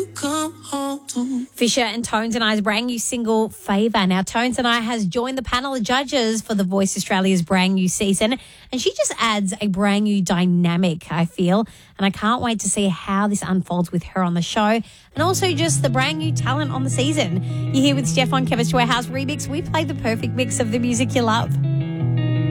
Fisher and Tones and I's brand new single, Favour. Now, Tones and I has joined the panel of judges for The Voice Australia's brand new season, and she just adds a brand new dynamic, I feel, and I can't wait to see how this unfolds with her on the show, and also just the brand new talent on the season. You're here with Steph on Chemist Warehouse Remix. We play the perfect mix of the music you love.